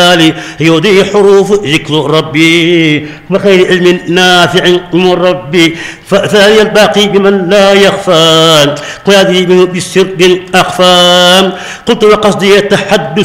الجلال يودي حروف ذكر ربي وخير علم نافع من ربي فثاني الباقي بمن لا يخفى قيادي منه بالسر أخفى قلت وقصدي التحدث